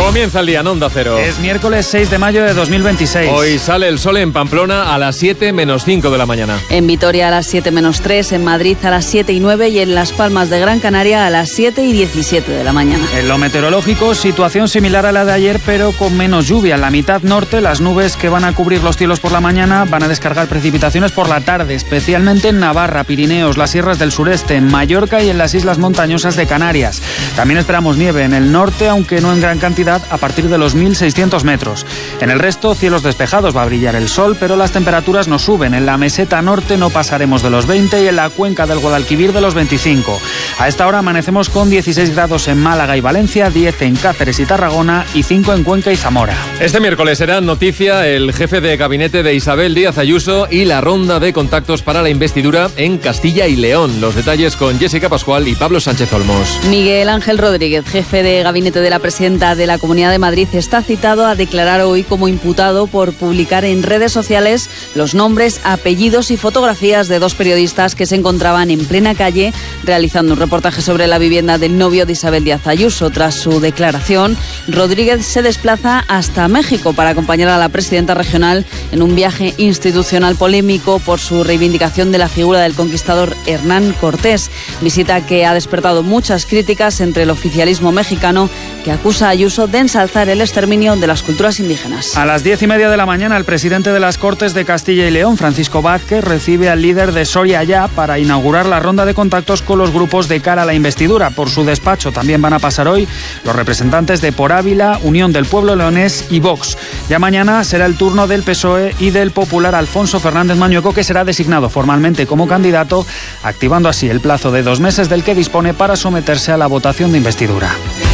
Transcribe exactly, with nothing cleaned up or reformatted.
Comienza el día en Onda Cero. Es miércoles seis de mayo de dos mil veintiséis. Hoy sale el sol en Pamplona a las siete menos cinco de la mañana. En Vitoria a las siete menos tres, en Madrid a las siete y nueve y en Las Palmas de Gran Canaria a las siete y diecisiete de la mañana. En lo meteorológico, situación similar a la de ayer, pero con menos lluvia. En la mitad norte, las nubes que van a cubrir los cielos por la mañana van a descargar precipitaciones por la tarde, especialmente en Navarra, Pirineos, las sierras del sureste, en Mallorca y en las islas montañosas de Canarias. También esperamos nieve en el norte, aunque no en gran cantidad, a partir de los mil seiscientos metros. En el resto, cielos despejados, va a brillar el sol, pero las temperaturas no suben. En la meseta norte no pasaremos de los veinte y en la cuenca del Guadalquivir de los veinticinco. A esta hora amanecemos con dieciséis grados en Málaga y Valencia, diez en Cáceres y Tarragona y cinco en Cuenca y Zamora. Este miércoles será noticia el jefe de gabinete de Isabel Díaz Ayuso y la ronda de contactos para la investidura en Castilla y León. Los detalles con Jessica Pascual y Pablo Sánchez Olmos. Miguel Ángel Rodríguez, jefe de gabinete de la presidenta de la Comunidad de Madrid, está citado a declarar hoy como imputado por publicar en redes sociales los nombres, apellidos y fotografías de dos periodistas que se encontraban en plena calle realizando un reportaje sobre la vivienda del novio de Isabel Díaz Ayuso. Tras su declaración, Rodríguez se desplaza hasta México para acompañar a la presidenta regional en un viaje institucional polémico por su reivindicación de la figura del conquistador Hernán Cortés. Visita que ha despertado muchas críticas entre el oficialismo mexicano, que acusa a Ayuso de ensalzar el exterminio de las culturas indígenas. A las diez y media de la mañana, el presidente de las Cortes de Castilla y León, Francisco Vázquez, recibe al líder de Soria Ya para inaugurar la ronda de contactos con los grupos de cara a la investidura. Por su despacho también van a pasar hoy los representantes de Por Ávila, Unión del Pueblo Leonés y Vox. Ya mañana será el turno del P S O E y del popular Alfonso Fernández Mañueco, que será designado formalmente como candidato, activando así el plazo de dos meses del que dispone para someterse a la votación de investidura.